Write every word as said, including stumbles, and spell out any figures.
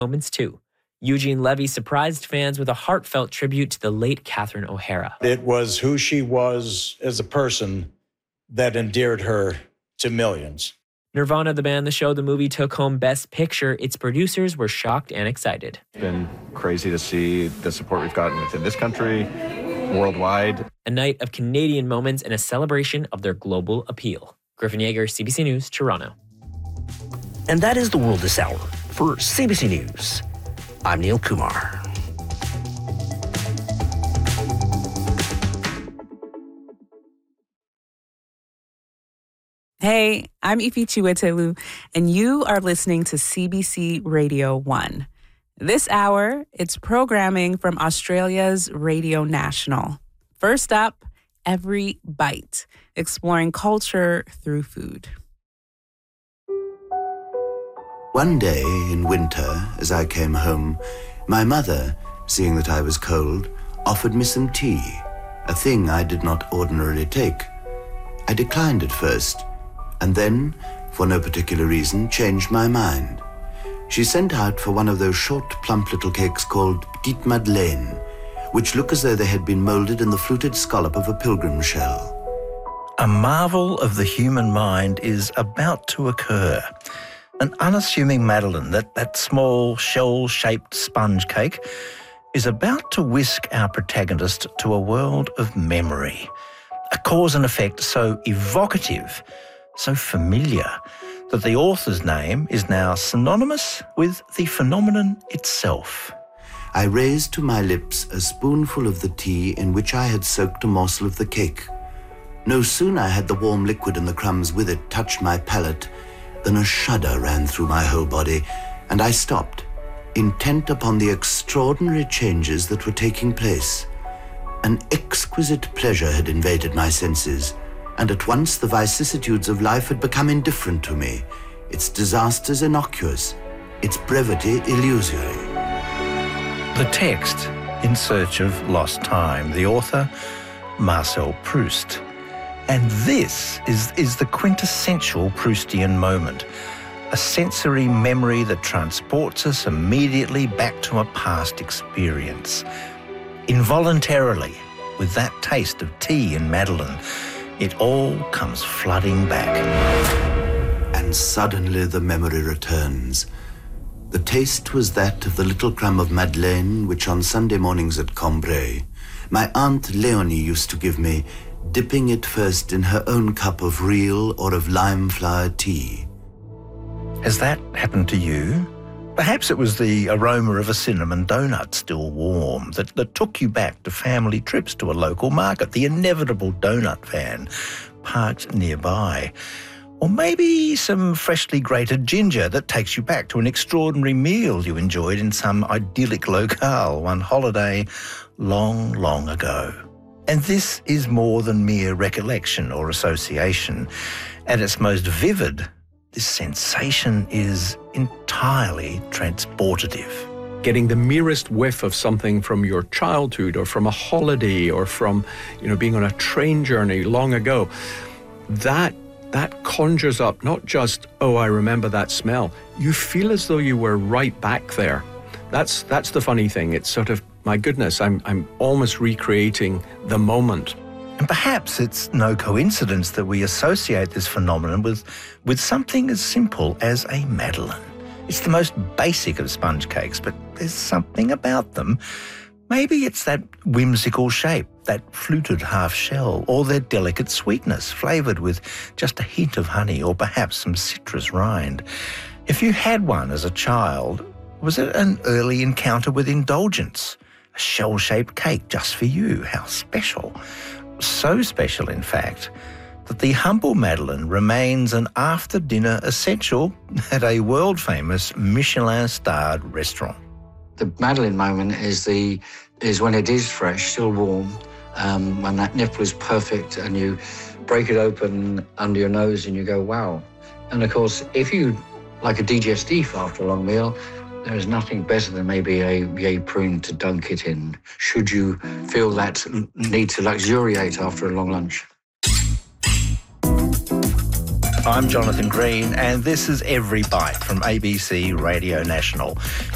moments too. Eugene Levy surprised fans with a heartfelt tribute to the late Catherine O'Hara. It was who she was as a person that endeared her to millions. Nirvana, the band, the show, the movie took home Best Picture. Its producers were shocked and excited. It's been crazy to see the support we've gotten within this country, worldwide. A night of Canadian moments and a celebration of their global appeal. Griffin Yeager, C B C News, Toronto. And that is the world this hour. For C B C News, I'm Neil Kumar. Hey, I'm Ifi Chiwetelu, and you are listening to C B C Radio one. This hour, it's programming from Australia's Radio National. First up, Every Bite, exploring culture through food. One day in winter, as I came home, my mother, seeing that I was cold, offered me some tea, a thing I did not ordinarily take. I declined at first, and then, for no particular reason, changed my mind. She sent out for one of those short, plump little cakes called Petite Madeleine, which look as though they had been moulded in the fluted scallop of a pilgrim shell. A marvel of the human mind is about to occur. An unassuming madeleine, that, that small shell-shaped sponge cake, is about to whisk our protagonist to a world of memory. A cause and effect so evocative, so familiar, that the author's name is now synonymous with the phenomenon itself. I raised to my lips a spoonful of the tea in which I had soaked a morsel of the cake. No sooner had the warm liquid and the crumbs with it touched my palate than a shudder ran through my whole body, and I stopped, intent upon the extraordinary changes that were taking place. An exquisite pleasure had invaded my senses, and at once the vicissitudes of life had become indifferent to me, its disasters innocuous, its brevity illusory. The text, In Search of Lost Time. The author, Marcel Proust. And this is, is the quintessential Proustian moment, a sensory memory that transports us immediately back to a past experience. Involuntarily, with that taste of tea and Madeleine, it all comes flooding back. And suddenly the memory returns. The taste was that of the little crumb of Madeleine which on Sunday mornings at Cambrai, my Aunt Léonie used to give me, dipping it first in her own cup of real or of lime flower tea. Has that happened to you? Perhaps it was the aroma of a cinnamon donut still warm that, that took you back to family trips to a local market, the inevitable donut van parked nearby. Or maybe some freshly grated ginger that takes you back to an extraordinary meal you enjoyed in some idyllic locale one holiday long, long ago. And this is more than mere recollection or association. At its most vivid, this sensation is entirely transportative. Getting the merest whiff of something from your childhood or from a holiday or from, you know, being on a train journey long ago, that that conjures up not just, oh, I remember that smell. You feel as though you were right back there. That's that's the funny thing. It's sort of, my goodness, I'm I'm almost recreating the moment. And perhaps it's no coincidence that we associate this phenomenon with, with something as simple as a madeleine. It's the most basic of sponge cakes, but there's something about them. Maybe it's that whimsical shape, that fluted half shell, or their delicate sweetness, flavoured with just a hint of honey or perhaps some citrus rind. If you had one as a child, was it an early encounter with indulgence? A shell-shaped cake just for you? How special. So special, in fact, that the humble madeleine remains an after-dinner essential at a world-famous Michelin-starred restaurant. The madeleine moment is the is when it is fresh, still warm, um, when that nipple is perfect and you break it open under your nose and you go, wow. And of course, if you like a digestif after a long meal, there is nothing better than maybe a vieille prune to dunk it in, should you feel that need to luxuriate after a long lunch. I'm Jonathan Green, and this is Every Bite from A B C Radio National.